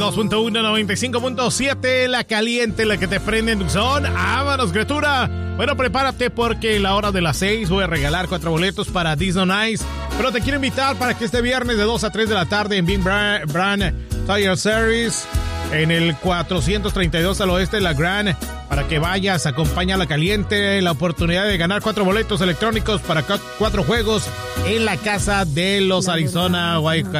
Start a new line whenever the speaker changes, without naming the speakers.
92.1, 95.7, la caliente, la que te prende en tu son. ¡Vámonos, criatura! Bueno, prepárate porque a la hora de las 6 voy a regalar 4 boletos para Disney Nice. Pero te quiero invitar para que este viernes de 2 a 3 de la tarde en Big Brand Tire Series, en el 432 al oeste de la Grand, para que vayas, acompaña a la caliente, la oportunidad de ganar 4 boletos electrónicos para 4 juegos en la casa de los Arizona Wildcats.